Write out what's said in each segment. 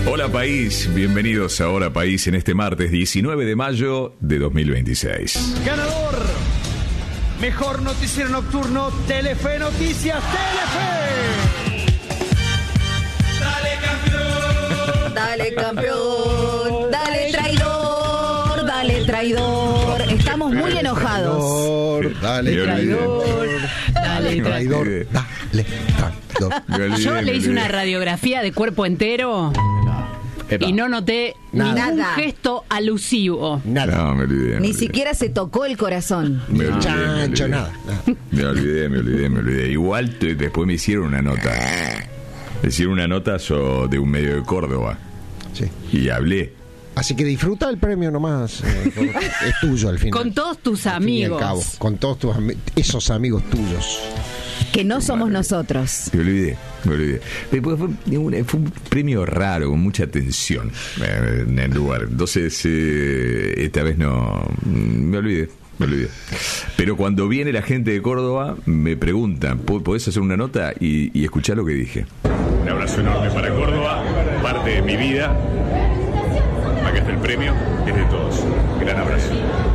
Hola país, bienvenidos a Hola País en este martes 19 de mayo de 2026. Ganador, mejor noticiero nocturno, Telefe Noticias, Telefe. Dale campeón, dale traidor, dale traidor. Estamos muy enojados. Dale traidor, dale traidor, dale traidor. Yo le hice una radiografía de cuerpo entero y no noté ningún gesto alusivo. Nada. No, me olvidé. Ni siquiera se tocó el corazón. Me olvidé, Chancho, nada. Me olvidé. Igual después me hicieron una nota. Me hicieron una nota de un medio de Córdoba. Sí. Y hablé. Así que disfruta el premio nomás. Es tuyo al final. Con todos tus Al fin y al amigos. cabo, con todos esos amigos tuyos. Que no somos nosotros. Me olvidé. Después fue un premio raro, con mucha tensión en el lugar. Entonces, esta vez no. Me olvidé. Pero cuando viene la gente de Córdoba, me preguntan, ¿podés hacer una nota? Y escuchá lo que dije. Un abrazo enorme para Córdoba, parte de mi vida. Acá está el premio, es de todos. Gran abrazo.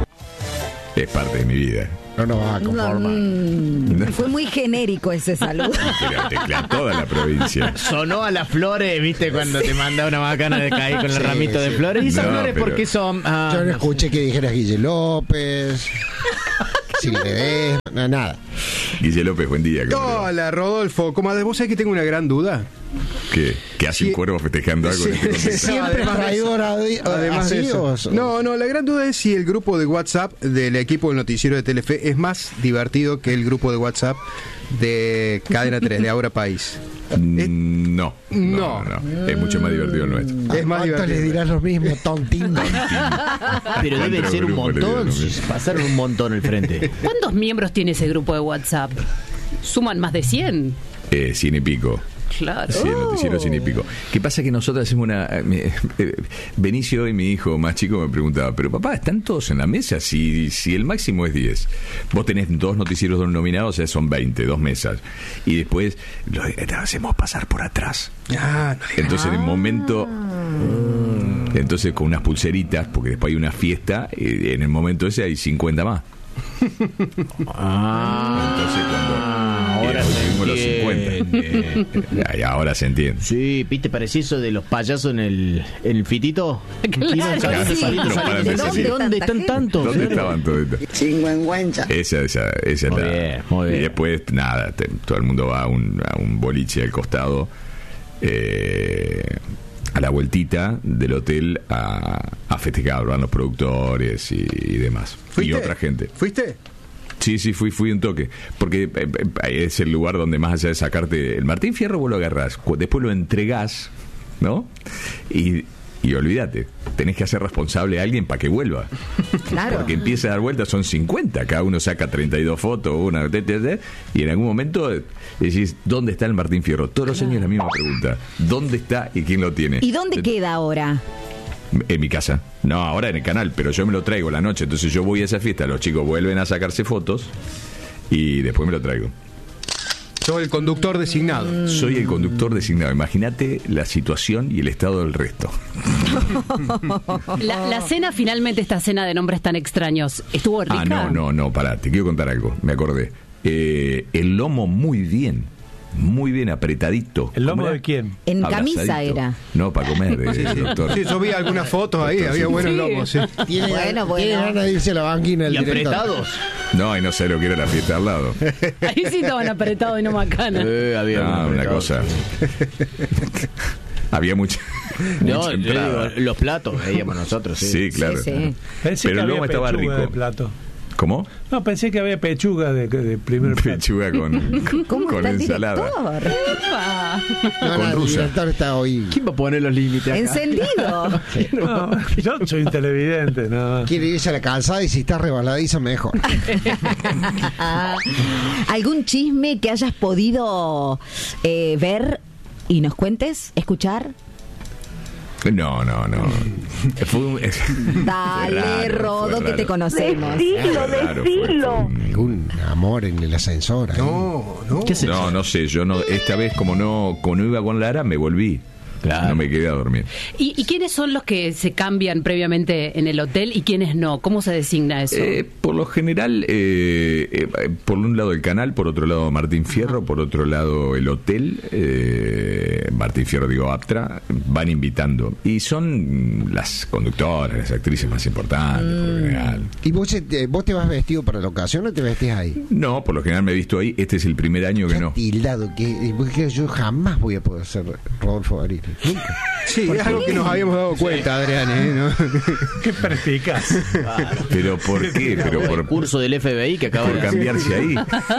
Es parte de mi vida. No nos va a conformar. Fue muy genérico ese saludo. Pero teclea toda la provincia. Sonó a las flores, ¿viste? Cuando te manda una bacana de caer con el ramito de flores. ¿Y esas flores por qué son? Yo no escuché que dijeras Guille López. Si le ves, nada. Guille López, buen día. Hola, Rodolfo. Comadre, ¿vos sabés que tengo una gran duda? ¿Qué hace un cuervo festejando algo en este contexto? Siempre traidor Además de eso. No, la gran duda es si el grupo de WhatsApp del equipo del noticiero de Telefe es más divertido que el grupo de WhatsApp de Cadena 3, de Ahora País. No. Es mucho más divertido el nuestro. Es más divertido. Les dirás lo mismo, tontín. Pero debe ser un montón. Pasaron un montón al frente. ¿Cuántos miembros tiene ese grupo de WhatsApp? ¿Suman más de 100? 100 y pico. Claro. Sí, el noticiero 100 y pico. ¿Qué pasa? Que nosotros hacemos una... Benicio y mi hijo más chico me preguntaba, pero papá, ¿están todos en la mesa? Si el máximo es 10. Vos tenés 2 noticieros nominados, o sea, son 20, 2 mesas. Y después lo hacemos pasar por atrás. Entonces, en el momento... Entonces, con unas pulseritas, porque después hay una fiesta, en el momento ese hay 50 más. Entonces, ahora tuvimos los 50. Ahora se entiende. Sí, ¿viste? Parecía eso de los payasos en el fitito. Claro, ¿Dónde están tantos? ¿Dónde estaban todos? Chingüengüencha. Esa es la... Muy bien. Y después, nada, todo el mundo va a un boliche al costado, a la vueltita del hotel a festejar, van los productores y demás. ¿Fuiste? Y otra gente. ¿Fuiste? Sí, fui un toque. Porque es el lugar donde más allá de sacarte... El Martín Fierro vos lo agarrás, después lo entregás, ¿no? Y olvídate, tenés que hacer responsable a alguien para que vuelva. Claro. Porque empieza a dar vueltas, son 50, cada uno saca 32 fotos, y en algún momento decís, ¿dónde está el Martín Fierro? Todos los años la misma pregunta, ¿dónde está y quién lo tiene? ¿Y dónde queda ahora? En mi casa. No, ahora en el canal, pero yo me lo traigo la noche, entonces yo voy a esa fiesta, los chicos vuelven a sacarse fotos y después me lo traigo. Soy el conductor designado. Soy el conductor designado. Imagínate la situación y el estado del resto. La cena, finalmente, esta cena de nombres tan extraños, ¿estuvo rica? No, pará, te quiero contar algo, me acordé. El lomo muy bien apretadito. ¿El lomo de quién? En camisa era. No, para comer, doctor. Sí, yo vi algunas fotos ahí, había buenos lomos. Sí. Tiene ganas de irse a la banquina el ¿Y director. apretados? No, y no sé lo que era la fiesta al lado. Ahí sí estaban apretados y no macanas. Una cosa. Había mucha No, entrada. los platos veíamos nosotros. Sí, claro. Sí. Pensé Pero que el lomo había estaba pechuga rico. de plato. ¿Cómo? No, pensé que había pechuga de primer plato. Pechuga ¿Cómo con está el ensalada. director? Con El rusa. director está hoy. ¿Quién va a poner los límites acá? Encendido. No, yo soy un televidente, nada más. Quiere irse a la calzada y si está rebaladiza mejor. ¿Algún chisme que hayas podido ver y nos cuentes, escuchar? No. Dale, Rodo, que te conocemos. Decilo. Algún amor en el ascensor. Ahí. No. ¿Qué es eso? No sé, yo no, esta vez como no iba con Lara, me volví. No me quedé a dormir. ¿Y quiénes son los que se cambian previamente en el hotel y quiénes no? ¿Cómo se designa eso? Por lo general, por un lado el canal, por otro lado Martín Fierro, por otro lado el hotel, Martín Fierro, digo, Aptra, van invitando. Y son las conductoras, las actrices más importantes, por lo general. ¿Y vos te vas vestido para la ocasión o te vestís ahí? No, por lo general me he visto ahí. Este es el primer año que no. Tildado, que yo jamás voy a poder ser Rodolfo Barili. Nunca. Sí, es algo que nos habíamos dado cuenta, Adrián, ¿no? Qué perspicaz. ¿Pero por qué? Pero por curso del FBI que acaba por de cambiarse ahí.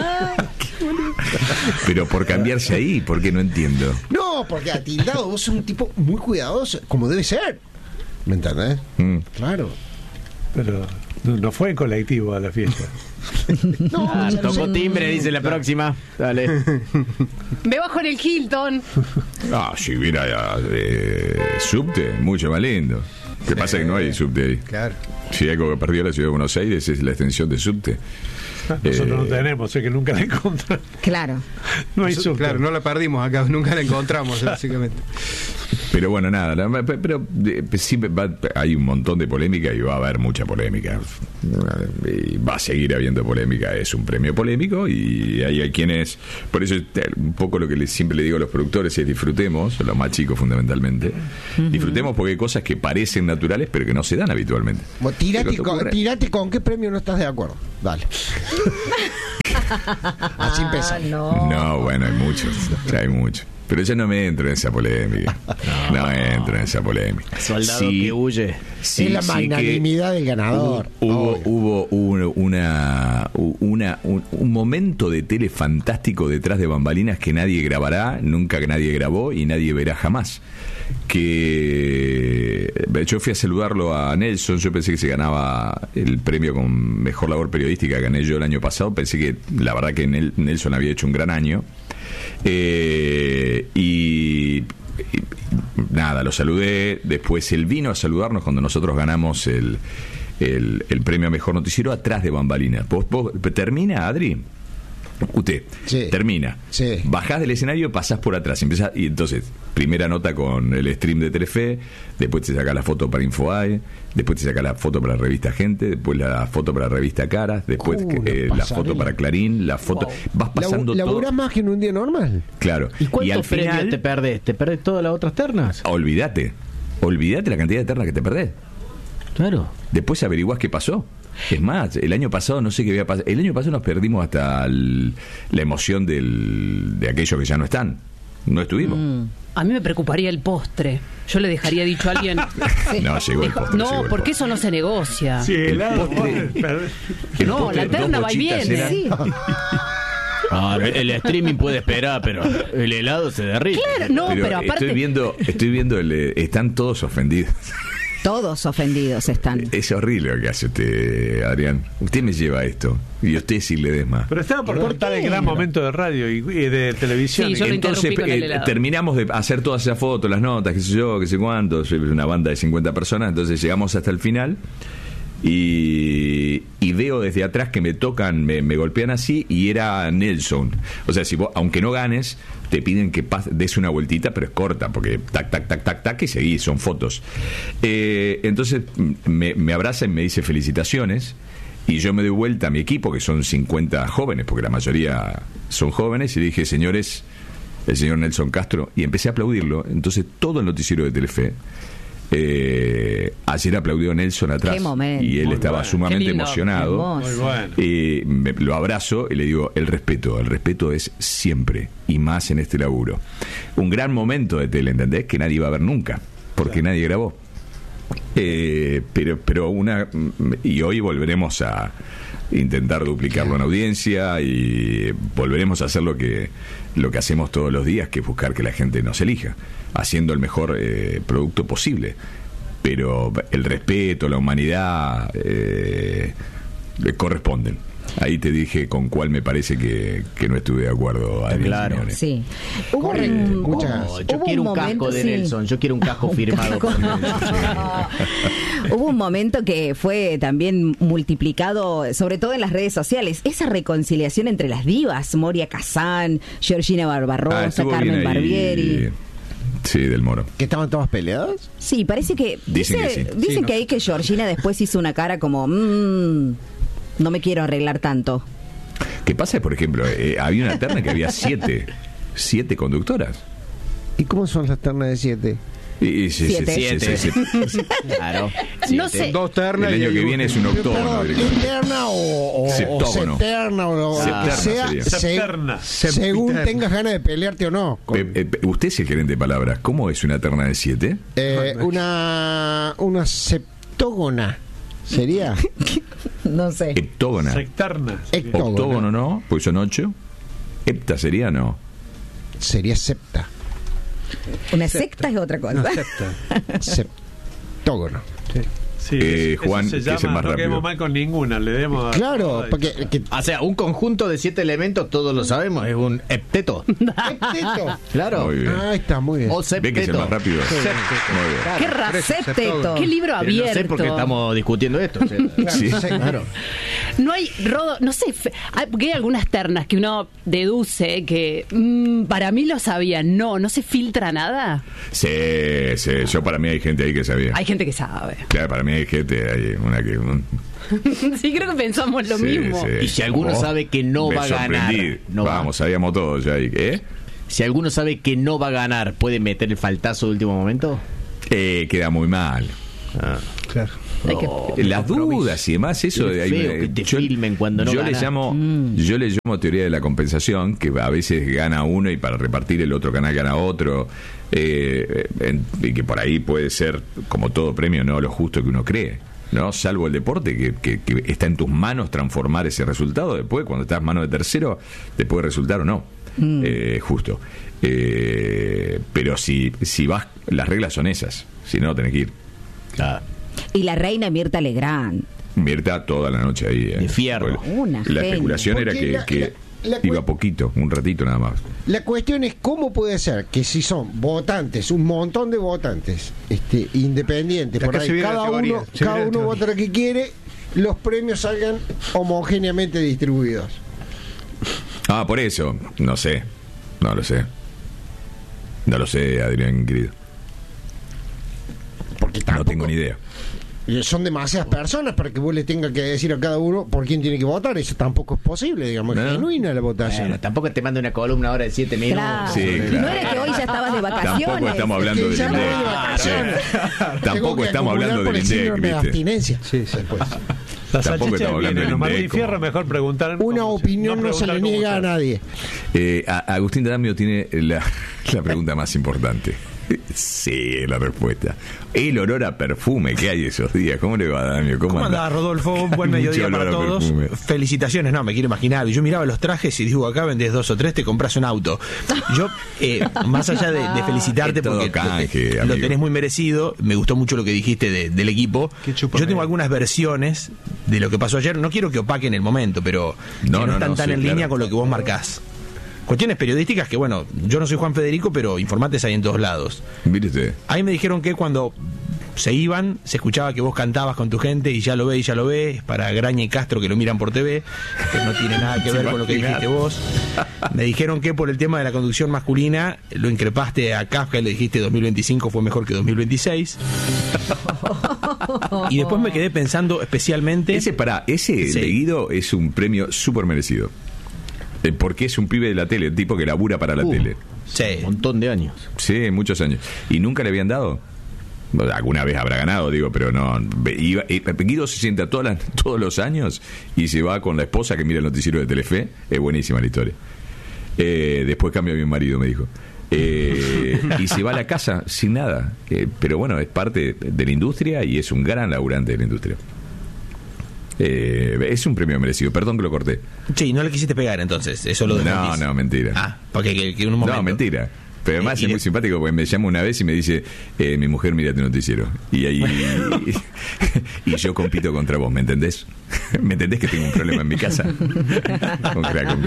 Pero por cambiarse ahí, ¿por qué? No entiendo. No, porque atildado vos sos un tipo muy cuidadoso, como debe ser. ¿Me entendés? Claro. Pero no fue en colectivo a la fiesta. No, tocó timbre, dice la próxima. Dale. Me bajo en el Hilton. Si hubiera subte, mucho más lindo. ¿Qué pasa? Que no hay subte ahí. Claro. Si hay algo que perdió la ciudad de Buenos Aires es la extensión de subte. Nosotros no tenemos, sé que nunca la encontramos. Claro. No hay subte. Claro, no la perdimos acá, nunca la encontramos, básicamente. Pero bueno, nada, pero sí hay un montón de polémica y va a haber mucha polémica. Y va a seguir habiendo polémica, es un premio polémico y hay quienes, por eso un poco lo que siempre le digo a los productores es disfrutemos, los más chicos fundamentalmente, disfrutemos porque hay cosas que parecen naturales pero que no se dan habitualmente. Tírate con qué premio no estás de acuerdo. Dale. Así empieza. No, bueno, hay muchos. Pero yo no me entro en esa polémica. No entro en esa polémica. Soldado que huye. Sí, es la magnanimidad del ganador. Hubo un momento de tele fantástico detrás de bambalinas que nadie grabará, nunca que nadie grabó y nadie verá jamás. Que yo fui a saludarlo a Nelson, yo pensé que se ganaba el premio con mejor labor periodística, gané yo el año pasado, pensé que la verdad que Nelson había hecho un gran año. Y nada, lo saludé. Después él vino a saludarnos cuando nosotros ganamos el premio a mejor noticiero atrás de bambalinas. ¿Vos termina, Adri? Usted termina, bajás del escenario, pasás por atrás, empezás, y entonces primera nota con el stream de Telefe, después te saca la foto para Infobae, después te saca la foto para la revista Gente, después la foto para la revista Caras, después la foto para Clarín, la foto, vas pasando todo. ¿Laburás más que en un día normal? Claro. ¿Y cuántos al final premios te perdés? ¿Te perdés todas las otras ternas? Olvídate la cantidad de ternas que te perdés. Claro. Después averiguás qué pasó. Es más, el año pasado no sé qué había pasado. El año pasado nos perdimos hasta la emoción de aquellos que ya no están. No estuvimos. A mí me preocuparía el postre. Yo le dejaría dicho a alguien. No, llegó el postre. No, porque eso no se negocia. Sí, el postre. No, la terna va y viene. Sí. El streaming puede esperar, pero el helado se derrite. Claro, no, pero aparte. Estoy viendo están todos ofendidos. Todos ofendidos están. Es horrible lo que hace usted, Adrián. Usted me lleva a esto. Y usted sí le des más. Pero estaba por cortar el gran momento de radio y de televisión. Sí, yo lo entonces con el helado. Terminamos de hacer todas esas fotos, las notas, qué sé yo, qué sé cuánto. Soy una banda de 50 personas. Entonces llegamos hasta el final. Y veo desde atrás que me tocan, me golpean así, y era Nelson. O sea, si vos, aunque no ganes, te piden que des una vueltita, pero es corta, porque tac, tac, tac, tac, tac, y seguís, son fotos. Entonces me abraza y me dice felicitaciones, y yo me doy vuelta a mi equipo, que son 50 jóvenes, porque la mayoría son jóvenes, y le dije, señores, el señor Nelson Castro, y empecé a aplaudirlo. Entonces todo el noticiero de Telefe ayer aplaudió a Nelson atrás y él muy estaba sumamente emocionado. Muy bueno. Lo abrazo y le digo, el respeto es siempre, y más en este laburo. Un gran momento de tele, ¿entendés? Que nadie va a ver nunca, porque nadie grabó. Pero y hoy volveremos a intentar duplicarlo en audiencia y volveremos a hacer lo que hacemos todos los días, que es buscar que la gente nos elija, haciendo el mejor producto posible. Pero el respeto, la humanidad le corresponden. Ahí te dije con cuál me parece que no estuve de acuerdo, Adrián. Claro. Sí. Yo quiero un casco de Nelson. Yo quiero un casco firmado por Nelson. Hubo un momento que fue también multiplicado, sobre todo en las redes sociales, esa reconciliación entre las divas, Moria Kazan, Georgina Barbarossa, Carmen Barbieri. Sí, del Moro. ¿Que estaban todos peleados? Sí, parece que... Dicen que sí. Dicen que ahí que Georgina después hizo una cara como... no me quiero arreglar tanto. ¿Qué pasa? Por ejemplo, había una terna que había 7 conductoras. ¿Y cómo son las ternas de 7? Sí, 7. Claro. No sé. 2 ternas. El año que viene es un octógono. ¿Interna o septerna o lo que sea? Septerna. Según tengas ganas de pelearte o no. Usted es el gerente de palabras. ¿Cómo es una terna de 7? Una septógona. ¿Sería? No sé. Heptógona. Sectarna. Octógono no, pues son 8. Hepta sería no. Sería septa. Una secta es otra cosa. Septógono. Sí, Juan, eso se que es el llama, más no rápido. quedemos mal con ninguna, le demos... Claro, porque... O sea, un conjunto de 7 elementos, todos lo sabemos, es un hepteto. ¿Hepteto? Claro. Muy bien. Ah, está muy bien. O ¿Ve que es el septeto. más rápido? Muy bien. Qué racepteto. Qué libro Pero no abierto. sé por qué estamos discutiendo esto. O sea, Sí. Claro. No hay rodo, no sé, porque hay algunas ternas que uno deduce que para mí lo sabían. No se filtra nada. Sí, yo para mí hay gente ahí que sabía. Hay gente que sabe. Claro, para mí hay gente, hay una que... Sí, creo que pensamos lo Sí, mismo. sí. Y si alguno Oh, sabe que no me va a ganar, sorprendí. no va. Vamos, sabíamos todos ya. Si alguno sabe que no va a ganar, ¿puede meter el faltazo de último momento? Queda muy mal. Claro. Hay que- Las dudas y demás, eso Qué feo que te filmen cuando no yo le gana. yo le llamo teoría de la compensación, que a veces gana uno y para repartir el otro canal gana otro, y que por ahí puede ser, como todo premio, no lo justo que uno cree, ¿no? Salvo el deporte, que está en tus manos transformar ese resultado. Después, cuando estás en manos de tercero, te puede resultar o no justo. Pero si vas, las reglas son esas, si no tenés que ir. Claro. Y la reina Mirta Legrand. Mirta toda la noche ahí. De fierro. Bueno, Una la genia. especulación era Porque que la iba poquito, un ratito nada más. La cuestión es cómo puede ser que si son votantes, un montón de votantes, independientes, por Acá se ahí, viene la teoría, se cada viene la uno teoría. vota lo que quiere, los premios salgan homogéneamente distribuidos. Ah, por eso, no sé, no lo sé. No lo sé, Adrián, querido. Porque No tampoco, tengo ni idea. son demasiadas personas para que vos le tengas que decir a cada uno por quién tiene que votar. Eso tampoco es posible, digamos, es No. genuina la votación. Bueno, tampoco te mando una columna ahora de 7 minutos. Claro. Sí, claro. No era que hoy ya estabas de vacaciones. Tampoco estamos hablando Que del ya me voy de INDEC. vacaciones. Tengo Tampoco que estamos acumular hablando por del el INDEC, síndrome de ¿viste? abstinencia. Sí, sí. La Tampoco salchicha estamos hablando viene, del los Martín INDEC, Fierro, como- mejor preguntar... Una cómo- opinión no se le preguntar cómo niega a se nadie. Agustín D'Adamio tiene la pregunta más importante. Sí, la respuesta. El olor a perfume que hay esos días. ¿Cómo le va, D'Adamio? ¿Cómo andás, Rodolfo? Buen mediodía Mucho para olor a todos. perfume. Felicitaciones, no, me quiero imaginar. Yo miraba los trajes y digo, acá vendés 2 o 3, te compras un auto. Yo, más allá de felicitarte Es todo porque canje, lo amigo. tenés muy merecido, me gustó mucho lo que dijiste del equipo. Qué chupa Yo tengo media. algunas versiones de lo que pasó ayer. No quiero que opaquen el momento, pero No, que no, están no, tan sí, en claro. línea con lo que vos marcás. Cuestiones periodísticas que, bueno, yo no soy Juan Federico, pero informantes hay en todos lados. Mire usted. Ahí me dijeron que cuando se iban, se escuchaba que vos cantabas con tu gente y ya lo ve, es para Graña y Castro que lo miran por TV, que no tiene nada que ver con lo que dijiste vos. Me dijeron que por el tema de la conducción masculina lo increpaste a Kafka y le dijiste 2025 fue mejor que 2026. Y después me quedé pensando especialmente... Ese Sí. Leguido es un premio súper merecido. Porque es un pibe de la tele, un tipo que labura para la tele. Sí. Un montón de años. Sí, muchos años. ¿Y nunca le habían dado? Bueno, alguna vez habrá ganado, digo, pero no. Guido se sienta todos los años y se va con la esposa que mira el noticiero de Telefe. Es buenísima la historia. Después cambia mi marido, me dijo. Y se va a la casa sin nada. Pero bueno, es parte de la industria y es un gran laburante de la industria. Es un premio merecido. Perdón que lo corté. Sí, no le quisiste pegar entonces, eso lo desmentís. No, mentira. Ah, porque que en un momento... No, mentira. Pero además Y es muy simpático porque me llama una vez y me dice, mi mujer mira tu noticiero. Y ahí y yo compito contra vos, ¿me entendés? ¿Me entendés que tengo un problema en mi casa? Un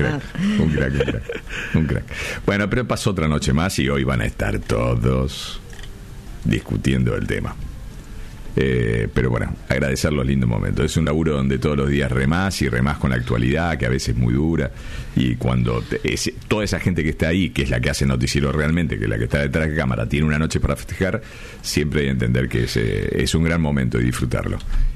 crack. Bueno, pero pasó otra noche más y hoy van a estar todos discutiendo el tema. Pero bueno, agradecer los lindos momentos. Es un laburo donde todos los días remás y remás con la actualidad, que a veces es muy dura, y cuando toda esa gente que está ahí, que es la que hace noticiero realmente, que es la que está detrás de cámara, tiene una noche para festejar, siempre hay que entender que es un gran momento y disfrutarlo.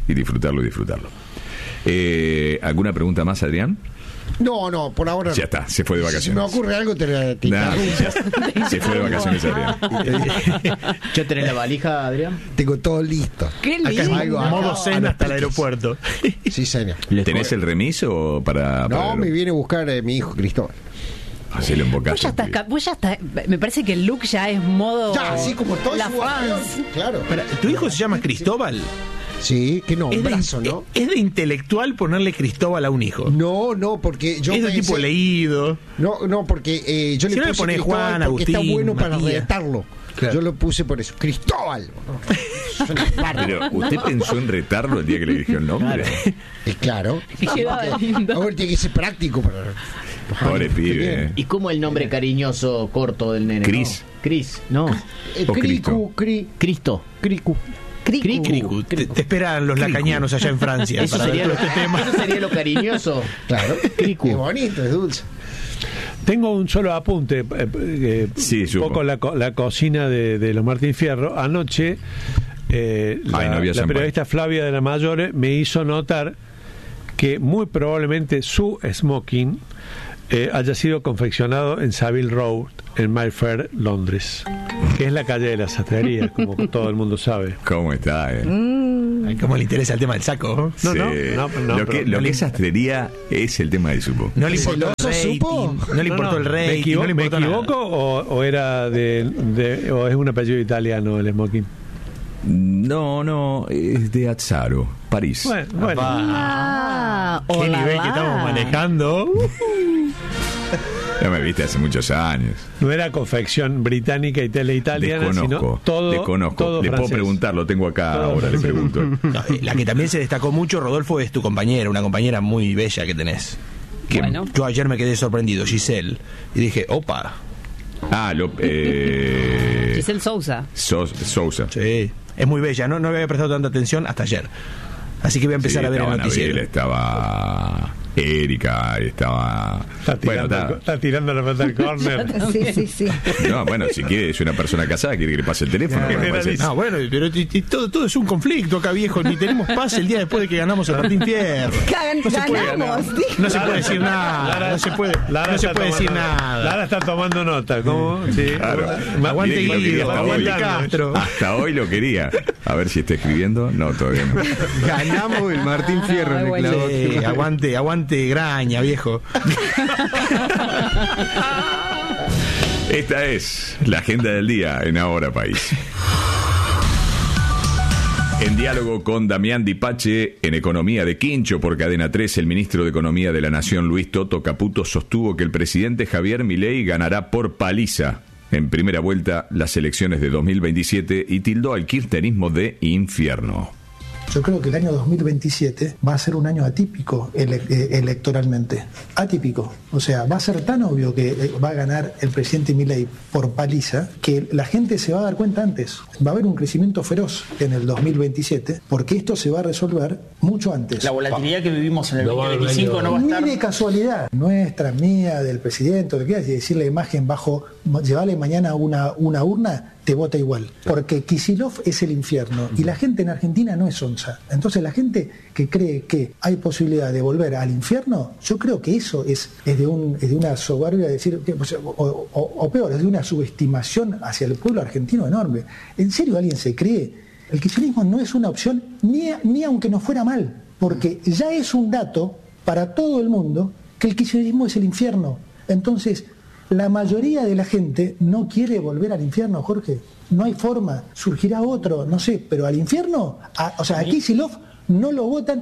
¿Alguna pregunta más, Adrián? No, por ahora ya está, se fue de vacaciones. Si me ocurre algo, te se fue de vacaciones, Adrián. ¿Ya tenés la valija, Adrián? Tengo todo listo. ¡Qué lindo! Modo cena hasta el aeropuerto. Sí, señor. ¿Tenés el remiso para No, me viene a buscar mi hijo Cristóbal. Así lo embocás. Vos ya estás, me parece que el look ya es modo... Ya, así como todo la su fans. Claro. ¿Tu hijo se llama Cristóbal? Sí, qué nombrazo, ¿no? ¿Es de intelectual ponerle Cristóbal a un hijo? No, porque yo es de tipo leído. No, porque yo si le no puse Juan, Cristóbal porque Agustín, está bueno para Matías. retarlo. Claro. Yo lo puse por eso. Cristóbal. Pero usted pensó en retarlo el día que le eligió el nombre. Claro. Quedaba lindo. Ahora tiene que ser práctico para... Pobre pibe. ¿Y cómo el nombre cariñoso corto del nene? Cris. No. Cris, no. Cristo. Cristo. Cricu. Cricu. Te esperan los lacañanos allá en Francia. Eso para sería, ver este tema. eso sería lo cariñoso. Claro. Cricu. Es bonito, es dulce. Tengo un solo apunte, Sí, un poco la cocina de los Martín Fierro. Anoche la periodista Flavia de la Mayore me hizo notar que muy probablemente su smoking haya sido confeccionado en Savile Row, en Mayfair, Londres, que es la calle de la sastrería, como todo el mundo sabe. ¿Cómo está? ¿Cómo le interesa el tema del saco? No, Sí. no, Lo que es sastrería es el tema del supo. No le importó el rating. No le importó el rating. No le ¿Me importó nada. equivoco o era o es un apellido italiano el smoking? No, es de Azzaro, París. Bueno. ¿Qué nivel que estamos manejando? Ya me viste hace muchos años. No era confección británica y italiana, sino todo. Desconozco. Todo Le puedo francés. preguntar, lo tengo acá Todo ahora, le francés. pregunto. No, la que también se destacó mucho, Rodolfo, es tu compañera, una compañera muy bella que tenés. Que Bueno. yo ayer me quedé sorprendido, Giselle, y dije, opa. Giselle Sousa. Sousa. Sí, es muy bella, no había prestado tanta atención hasta ayer. Así que voy a empezar a ver el noticiero. Anabel, estaba Erika, estaba... Está tirando la pelota al córner. Sí. No, bueno, si quiere, es una persona casada, quiere que le pase el teléfono. Ya, bueno, parece- No, bueno, pero todo es un conflicto acá, viejo. Ni tenemos paz el día después de que ganamos el Martín Fierro. Ganamos. No se puede decir nada. No se puede decir nada. Lara está tomando nota. ¿Cómo? Sí. Claro. Aguante Mire que lo quería Guido, hasta aguante hoy. Castro. Hasta hoy lo quería. A ver si está escribiendo. No, todavía no. Ganamos el Martín Fierro en el clavo. Sí, aguante Graña, viejo. Esta es la agenda del día en Ahora País. En diálogo con Damián Dipache, en Economía de Quincho por Cadena 3, el ministro de Economía de la Nación, Luis Toto Caputo, sostuvo que el presidente Javier Milei ganará por paliza en primera vuelta las elecciones de 2027 y tildó al kirchnerismo de infierno. Yo creo que el año 2027 va a ser un año atípico electoralmente. Atípico. O sea, va a ser tan obvio que va a ganar el presidente Milei por paliza que la gente se va a dar cuenta antes. Va a haber un crecimiento feroz en el 2027 porque esto se va a resolver mucho antes. La volatilidad que vivimos en el 2025 no va a estar... Ni de casualidad. Nuestra, mía, del presidente, lo que quieras, y decir la imagen llevarle mañana una urna, te vota igual. Porque Kicillof es el infierno y la gente en Argentina no es onza. Entonces la gente que cree que hay posibilidad de volver al infierno, yo creo que eso es de una soberbia, decir, o peor, es de una subestimación hacia el pueblo argentino enorme. ¿En serio alguien se cree? El kirchnerismo no es una opción ni aunque nos fuera mal, porque ya es un dato para todo el mundo que el kirchnerismo es el infierno. Entonces, la mayoría de la gente no quiere volver al infierno, Jorge. No hay forma. Surgirá otro, no sé, pero al infierno, a Kicillof no lo votan.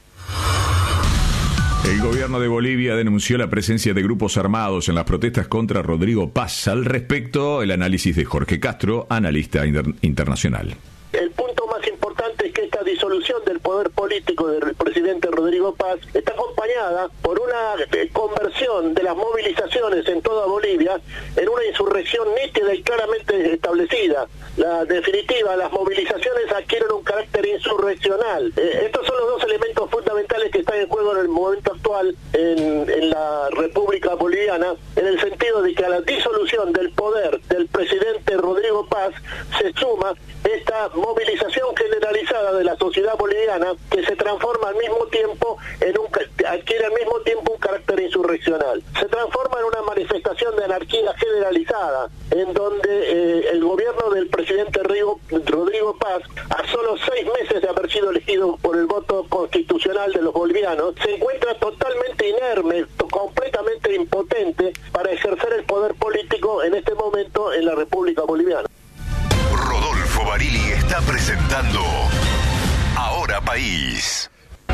El gobierno de Bolivia denunció la presencia de grupos armados en las protestas contra Rodrigo Paz. Al respecto, el análisis de Jorge Castro, analista internacional. El punto más importante es que esta disolución disolución del poder político del presidente Rodrigo Paz está acompañada por una conversión de las movilizaciones en toda Bolivia en una insurrección nítida y claramente establecida. La definitiva, las movilizaciones adquieren un carácter insurreccional. Estos son los dos elementos fundamentales que están en juego en el momento actual en la República Boliviana, en el sentido de que a la disolución del poder del presidente Rodrigo Paz se suma esta movilización generalizada de la sociedad boliviana que se transforma al mismo tiempo adquiere al mismo tiempo un carácter insurreccional. Se transforma en una manifestación de anarquía generalizada, en donde el gobierno del presidente Rodrigo Paz, a solo 6 meses de haber sido elegido por el voto constitucional de los bolivianos, se encuentra totalmente inerme, completamente impotente para ejercer el poder político en este momento en la República Boliviana. Rodolfo Barili está presentando Ahora País.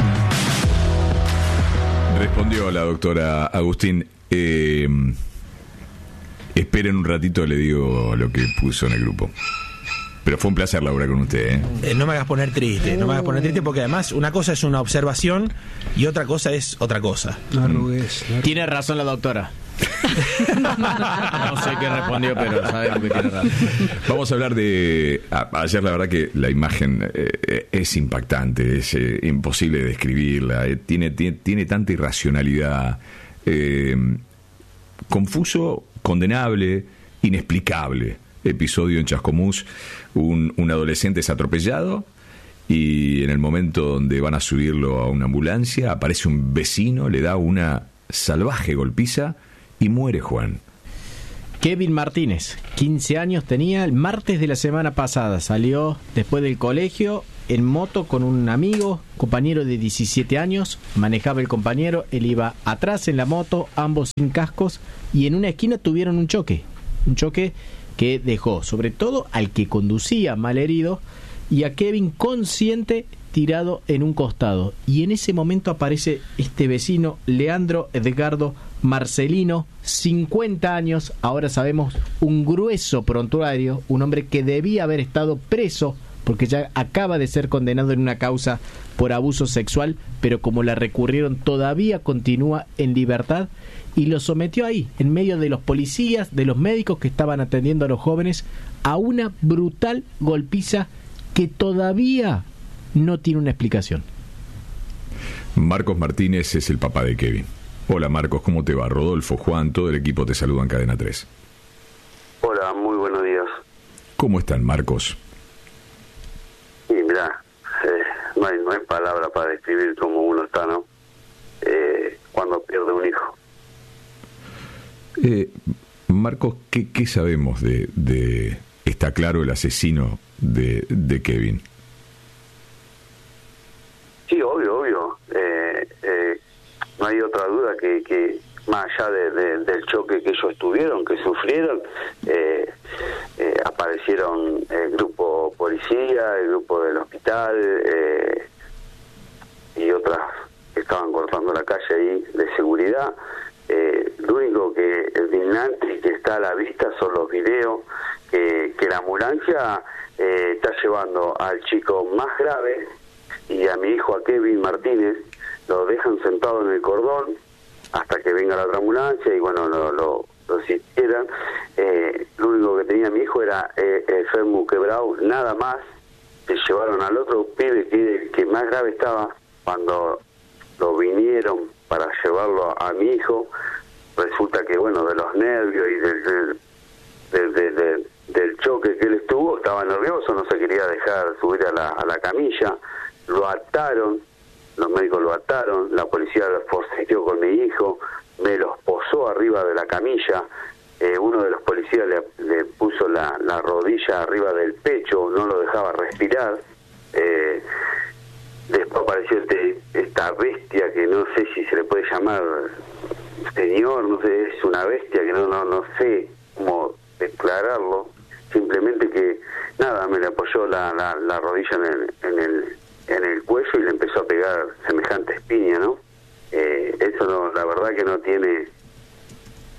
Respondió la doctora Agustín. Esperen un ratito, le digo lo que puso en el grupo. Pero fue un placer, Laura, con usted. No me hagas poner triste, porque además una cosa es una observación y otra cosa es otra cosa. Tiene razón la doctora. No sé qué respondió, pero sabemos que tiene razón. Vamos a hablar de... Ayer la verdad que la imagen es impactante, es imposible de describirla, tiene tanta irracionalidad, confuso, condenable, inexplicable. Episodio en Chascomús, un adolescente es atropellado y en el momento donde van a subirlo a una ambulancia aparece un vecino, le da una salvaje golpiza y muere Juan. Kevin Martínez, 15 años tenía, el martes de la semana pasada salió después del colegio en moto con un amigo, compañero de 17 años, manejaba el compañero, él iba atrás en la moto, ambos sin cascos, y en una esquina tuvieron un choque que dejó sobre todo al que conducía malherido y a Kevin consciente tirado en un costado. Y en ese momento aparece este vecino, Leandro Edgardo Marcelino, 50 años, ahora sabemos, un grueso prontuario, un hombre que debía haber estado preso porque ya acaba de ser condenado en una causa por abuso sexual, pero como la recurrieron todavía continúa en libertad y lo sometió ahí, en medio de los policías, de los médicos que estaban atendiendo a los jóvenes, a una brutal golpiza que todavía no tiene una explicación. Marcos Martínez es el papá de Kevin. Hola Marcos, ¿cómo te va? Rodolfo, Juan, todo el equipo te saluda en Cadena 3. Hola, muy buenos días. ¿Cómo están, Marcos? Y mirá, no hay palabra para describir cómo uno está, ¿no? Cuando pierde un hijo. Marcos, ¿qué sabemos de está claro el asesino de Kevin? Sí, obvio. No hay otra duda que más allá del choque que ellos tuvieron, que sufrieron, aparecieron el grupo policía, el grupo del hospital y otras que estaban cortando la calle ahí de seguridad. Lo único que es indignante y que está a la vista son los videos que la ambulancia está llevando al chico más grave y a mi hijo, a Kevin Martínez, lo dejan sentado en el cordón hasta que venga la otra ambulancia y bueno, lo asistieran. Lo único que tenía mi hijo era el fémur quebrado, nada más. Se llevaron al otro pibe que más grave estaba. Cuando lo vinieron para llevarlo a mi hijo, resulta que bueno, de los nervios y del choque que él estuvo, estaba nervioso, no se quería dejar subir a la camilla, lo ataron, los médicos lo ataron, la policía lo forcejeó con mi hijo, me los posó arriba de la camilla, uno de los policías le puso la rodilla arriba del pecho, no lo dejaba respirar. Después apareció esta bestia que no sé si se le puede llamar señor, no sé, es una bestia que no sé cómo declararlo, simplemente que nada, me le apoyó la rodilla en el cuello y le empezó a pegar semejante espiña, ¿no? Eso no, la verdad que no tiene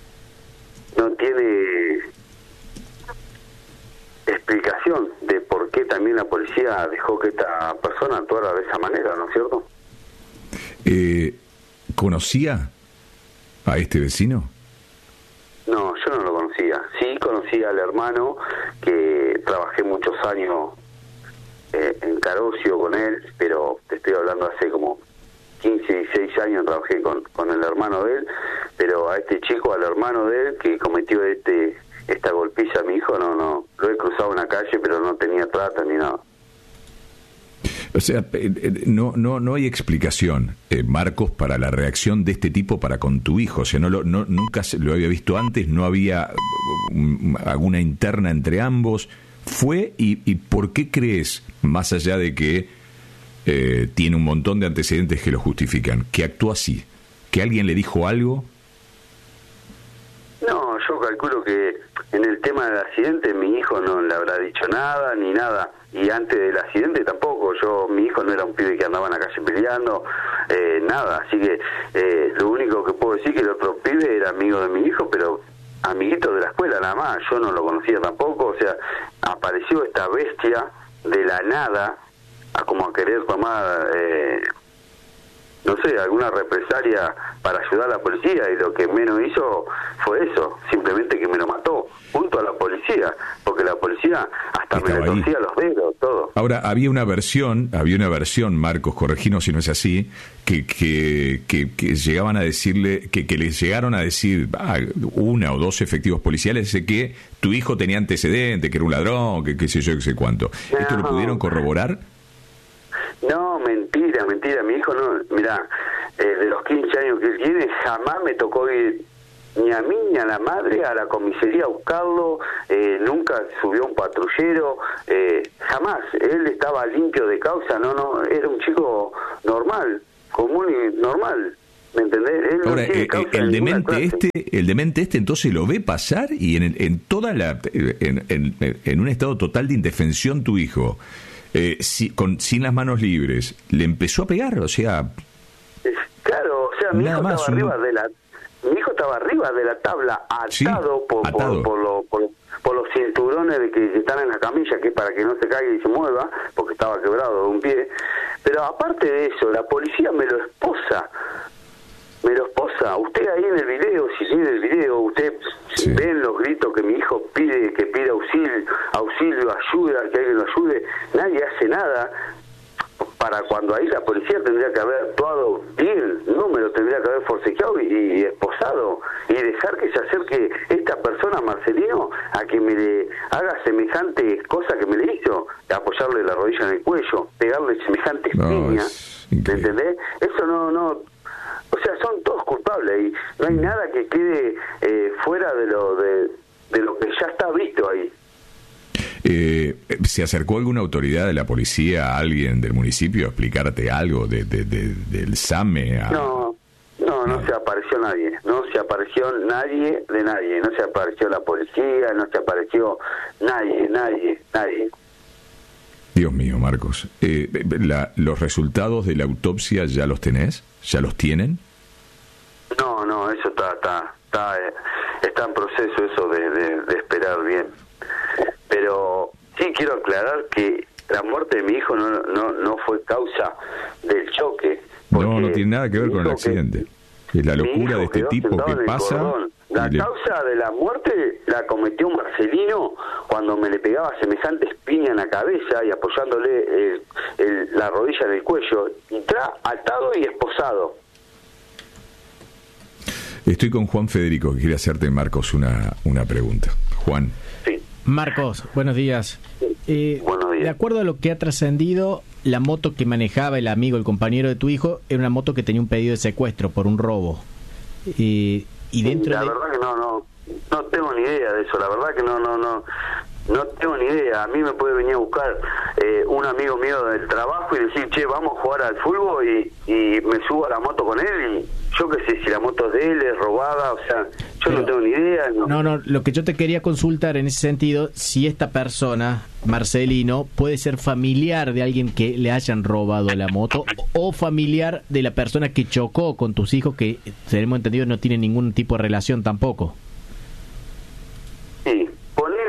explicación de por qué también la policía dejó que esta persona actuara de esa manera, ¿no es cierto? ¿Conocía a este vecino? No, yo no lo conocía. Sí conocía al hermano, que trabajé muchos años en Carocio con él, pero te estoy hablando hace como 15, 16 años trabajé con el hermano de él, pero a este chico, al hermano de él, que cometió esta golpiza a mi hijo, no, lo he cruzado en la calle, pero no tenía trata ni nada. O sea, no hay explicación, Marcos, para la reacción de este tipo para con tu hijo. O sea, nunca lo había visto antes, no había alguna interna entre ambos. ¿Fue y por qué crees, más allá de que tiene un montón de antecedentes que lo justifican, que actuó así? ¿Que alguien le dijo algo? No, yo calculo que en el tema del accidente mi hijo no le habrá dicho nada, ni nada. Y antes del accidente tampoco. Mi hijo no era un pibe que andaba en la calle peleando, nada. Así que lo único que puedo decir que el otro pibe era amigo de mi hijo, pero amiguito de la escuela nada más. Yo no lo conocía tampoco. O sea, apareció esta bestia de la nada, como a querer tomar, no sé, alguna represalia para ayudar a la policía, y lo que menos hizo fue eso, simplemente que me lo mató, junto a la policía, porque la policía hasta me le torcía los dedos, todo. Ahora, había una versión, Marcos, correginos si no es así, que llegaban a decirle, que les llegaron a decir una o dos efectivos policiales de que tu hijo tenía antecedentes, que era un ladrón, que qué sé yo, qué sé cuánto. No. ¿Esto lo pudieron corroborar? No, mentira. Mi hijo no, mirá, de los 15 años que él tiene, jamás me tocó ir ni a mí ni a la madre a la comisaría a buscarlo, nunca subió un patrullero, jamás. Él estaba limpio de causa, no, era un chico normal, común y normal. ¿Me entendés? Él no ahora, tiene causa el demente este entonces lo ve pasar y en toda en un estado total de indefensión tu hijo, sin las manos libres, le empezó a pegar, o sea... Claro, o sea, mi hijo estaba arriba de la tabla, atado, por los cinturones de que están en la camilla, que es para que no se caiga y se mueva, porque estaba quebrado de un pie. Pero aparte de eso, la policía me lo esposa. Usted ahí en el video, si sigue el video, usted ven los gritos que mi hijo pide auxilio, ayuda, que alguien lo ayude. Nadie hace nada. Para cuando ahí la policía tendría que haber actuado bien, no me lo tendría que haber forcejeado y esposado, y dejar que se acerque esta persona, Marcelino, a que me le haga semejante cosa que me le hizo, apoyarle la rodilla en el cuello, pegarle semejantes piñas, ¿me entendés? Eso no, o sea, son todos culpables y no hay nada que quede fuera de lo que ya está visto ahí. ¿Se acercó alguna autoridad de la policía, alguien del municipio, a explicarte algo del SAME? No se apareció nadie, no se apareció nadie, no se apareció la policía, no se apareció nadie. Dios mío, Marcos. ¿Los resultados de la autopsia ya los tenés? ¿Ya los tienen? No, eso está en proceso eso de esperar bien. Pero sí quiero aclarar que la muerte de mi hijo no fue causa del choque. No tiene nada que ver con el accidente. Es la locura de este tipo que pasa. La causa de la muerte la cometió Marcelino cuando me le pegaba semejantes piñas en la cabeza y apoyándole la rodilla en el cuello, y atado y esposado. Estoy con Juan Federico, que quiere hacerte, Marcos, una pregunta. Juan. Sí. Marcos, buenos días. Buenos días. De acuerdo a lo que ha trascendido, la moto que manejaba el amigo, el compañero de tu hijo, era una moto que tenía un pedido de secuestro por un robo. Y dentro la verdad que no tengo ni idea de eso. La verdad que no tengo ni idea. A mí me puede venir a buscar un amigo mío del trabajo y decir, che, vamos a jugar al fútbol, y me subo a la moto con él, y yo qué sé si la moto es de él, es robada, o sea, no tengo ni idea. No, lo que yo te quería consultar en ese sentido, si esta persona, Marcelino, puede ser familiar de alguien que le hayan robado la moto, o familiar de la persona que chocó con tus hijos, que tenemos entendido no tiene ningún tipo de relación tampoco. Sí, ponele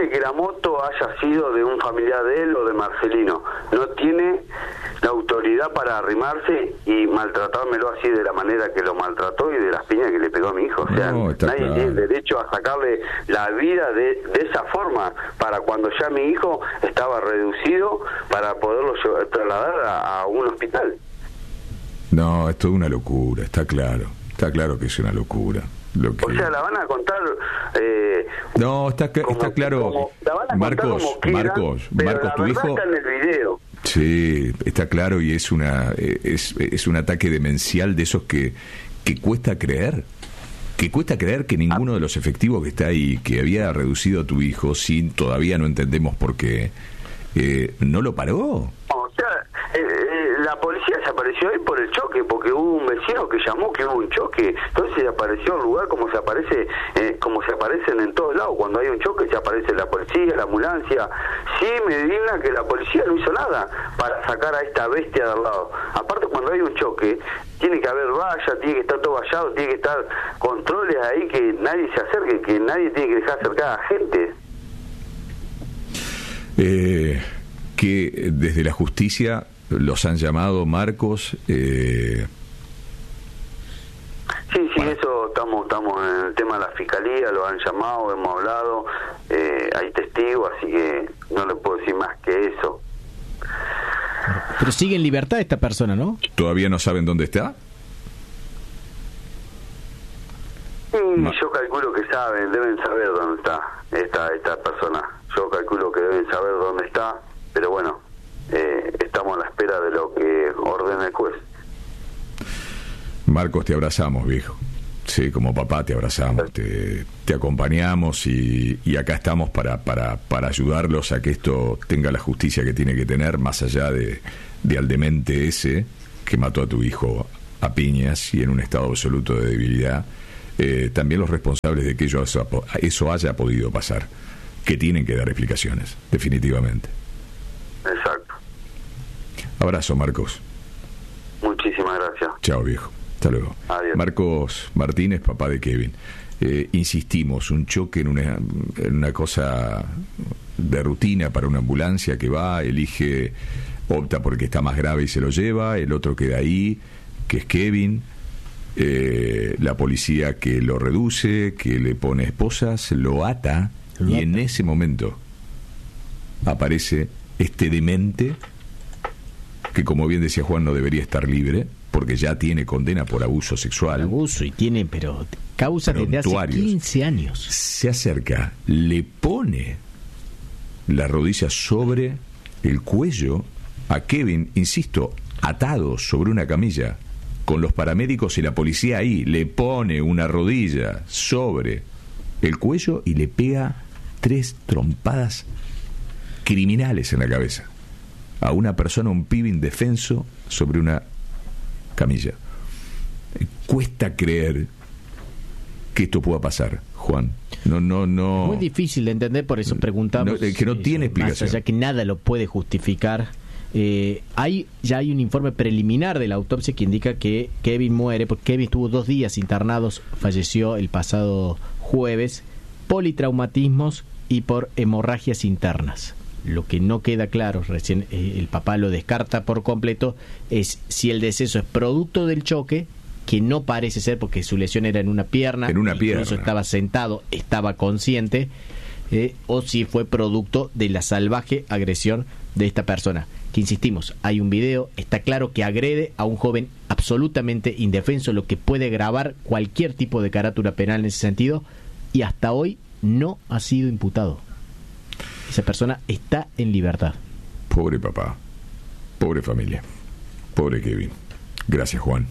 supone que la moto haya sido de un familiar de él o de Marcelino. No tiene la autoridad para arrimarse y maltratármelo así de la manera que lo maltrató y de las piñas que le pegó a mi hijo. O sea, nadie tiene derecho a sacarle la vida de esa forma, para cuando ya mi hijo estaba reducido para poderlo trasladar a un hospital. No, es toda una locura, está claro que es una locura. O sea, la van a contar... no, está claro. Marcos, tu hijo... Está en el video. Sí, está claro, y es un ataque demencial de esos que cuesta creer. Que cuesta creer que ninguno de los efectivos que está ahí, que había reducido a tu hijo, todavía no entendemos por qué, no lo paró. O sea, la policía se apareció ahí por el choque, porque hubo un vecino que llamó que hubo un choque. Entonces apareció el lugar como se aparecen en todos lados. Cuando hay un choque se aparece la policía, la ambulancia. Sí, me digna que la policía no hizo nada para sacar a esta bestia de al lado. Aparte, cuando hay un choque, tiene que haber valla, tiene que estar todo vallado, tiene que estar controles ahí, que nadie se acerque, que nadie tiene que dejar acercar a gente. Que desde la justicia los han llamado, Marcos. Sí, eso estamos en el tema de la fiscalía, lo han llamado, hemos hablado, hay testigos, así que no le puedo decir más que eso. Pero sigue en libertad esta persona, ¿no? ¿Todavía no saben dónde está? Sí, yo calculo que deben saber dónde está esta persona. Yo calculo que deben saber dónde está, pero bueno, estamos a la espera de lo que ordene el juez. Marcos, te abrazamos, viejo. Sí, como papá te abrazamos, te acompañamos y acá estamos para ayudarlos a que esto tenga la justicia que tiene que tener, más allá de al demente ese que mató a tu hijo a piñas y en un estado absoluto de debilidad. También los responsables de que eso haya podido pasar, que tienen que dar explicaciones, definitivamente. Exacto. Abrazo, Marcos. Muchísimas gracias. Chao, viejo. Hasta luego. Adiós. Marcos Martínez, papá de Kevin. Insistimos, un choque en una cosa de rutina para una ambulancia que va, opta porque está más grave y se lo lleva, el otro queda ahí, que es Kevin, la policía que lo reduce, que le pone esposas, lo ata, y en ese momento aparece este demente que, como bien decía Juan, no debería estar libre porque ya tiene condena por abuso sexual. Abuso, y tiene, pero causa desde hace 15 años. Se acerca, le pone la rodilla sobre el cuello a Kevin, insisto, atado sobre una camilla, con los paramédicos y la policía ahí, le pone una rodilla sobre el cuello y le pega 3 trompadas criminales en la cabeza a una persona, un pibe indefenso sobre una camilla. Cuesta creer que esto pueda pasar, Juan. No. Muy difícil de entender, por eso preguntamos. Que no tiene explicación. Ya que nada lo puede justificar. Ya hay un informe preliminar de la autopsia que indica que Kevin muere, porque Kevin estuvo 2 días internados, falleció el pasado jueves, politraumatismos y por hemorragias internas. Lo que no queda claro, recién el papá lo descarta por completo, es si el deceso es producto del choque, que no parece ser porque su lesión era en una pierna, incluso estaba sentado, estaba consciente, o si fue producto de la salvaje agresión de esta persona. Que insistimos, hay un video, está claro que agrede a un joven absolutamente indefenso, lo que puede gravar cualquier tipo de carátula penal en ese sentido, y hasta hoy no ha sido imputado. Esa persona está en libertad. Pobre papá, pobre familia, pobre Kevin. Gracias, Juan.